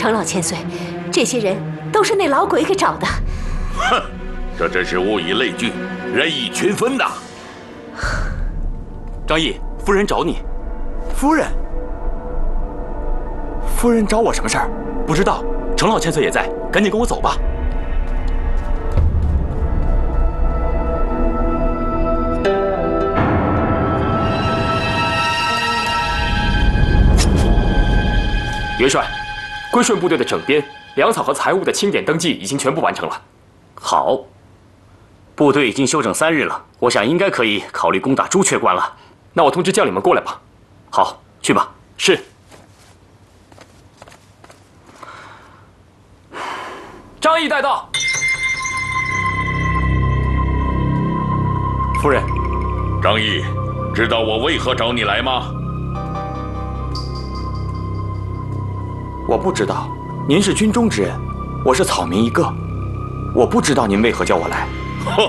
程老千岁，这些人都是那老鬼给找的。 哼，这真是物以类聚，人以群分呐。 张毅，夫人找你。夫人？夫人找我什么事儿？不知道。程老千岁也在，赶紧跟我走吧。元帅，归顺部队的整编、粮草和财物的清点登记已经全部完成了。 好，部队已经休整3日了，我想应该可以考虑攻打朱雀关了。 那我通知将领们过来吧。 好，去吧。 是。张毅带到。夫人， 张毅，知道我为何找你来吗？ 我不知道，您是军中之人，我是草民一个，我不知道您为何叫我来。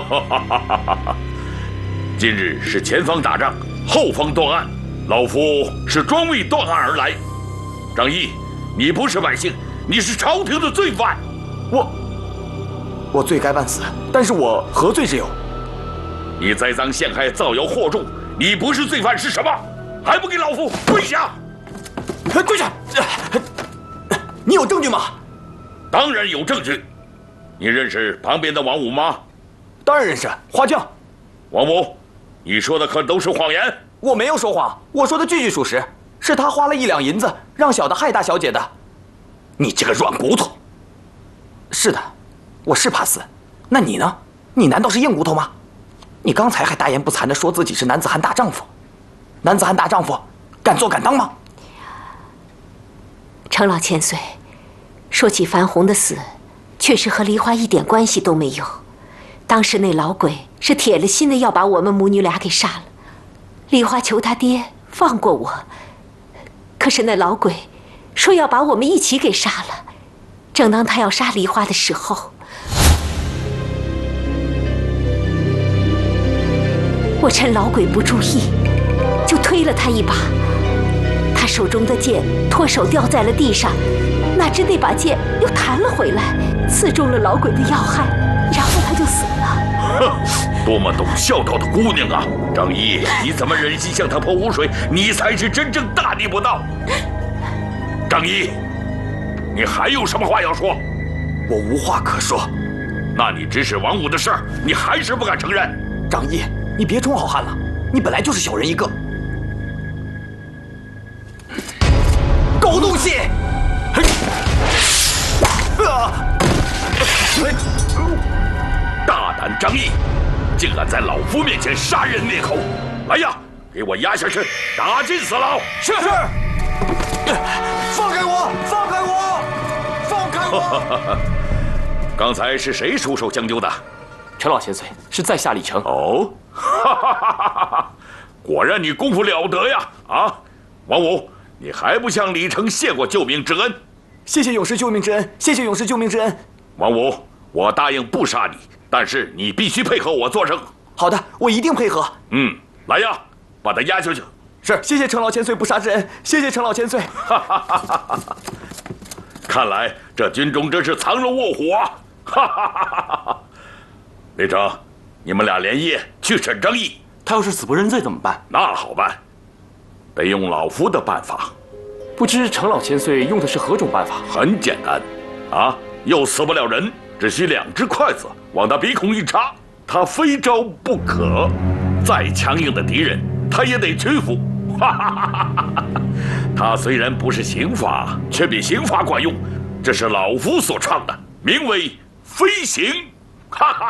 今日是前方打仗，后方断案，老夫是专为断案而来。张毅，你不是百姓，你是朝廷的罪犯。 我罪该万死，但是我何罪之有？ 你栽赃陷害，造谣惑众，你不是罪犯是什么？还不给老夫跪下！ 跪下！你有证据吗？ 当然有证据。你认识旁边的王五吗？ 当然认识，花匠。 王五，你说的可都是谎言？ 我没有说谎，我说的句句属实。是他花了1两银子让小的害大小姐的。 你这个软骨头！ 是的，我是怕死。那你呢？你难道是硬骨头吗？你刚才还大言不惭地说自己是男子汉大丈夫，男子汉大丈夫敢做敢当吗？ 程老千岁，说起樊红的死，确实和梨花一点关系都没有。当时那老鬼是铁了心的要把我们母女俩给杀了。梨花求他爹放过我，可是那老鬼说要把我们一起给杀了。正当他要杀梨花的时候，我趁老鬼不注意，就推了他一把。他手中的剑脱手掉在了地上，哪知那把剑又弹了回来，刺中了老鬼的要害，然后他就死了。 哼，多么懂孝道的姑娘啊！张毅，你怎么忍心向她泼污水？你才是真正大逆不道！张毅，你还有什么话要说？ 我无话可说。 那你指使王五的事儿，你还是不敢承认？ 张毅，你别充好汉了，你本来就是小人一个。狗东西！ 大胆张毅，竟敢在老夫面前杀人灭口！来呀，给我押下去，打进死牢！ 是。放开我！放开我！放开我！ 刚才是谁出手相救的？ 程老千岁是在下李成。 哦，果然你功夫了得呀！啊，王五，你还不向李成谢过救命之恩？ 谢谢勇士救命之恩，谢谢勇士救命之恩。 王五，我答应不杀你，但是你必须配合我作证。 好的，我一定配合。 来呀，把他押下去。 是，谢谢程老千岁不杀之恩，谢谢程老千岁。 看来这军中真是藏龙卧虎啊！李成，你们俩连夜去审张毅。 他要是死不认罪怎么办？ 那好办，得用老夫的办法。 不知程老千岁用的是何种办法？ 很简单，又死不了人，只需2只筷子往他鼻孔一插，他非招不可。再强硬的敌人，他也得屈服。他虽然不是刑法，却比刑法管用。这是老夫所创的，名为飞行。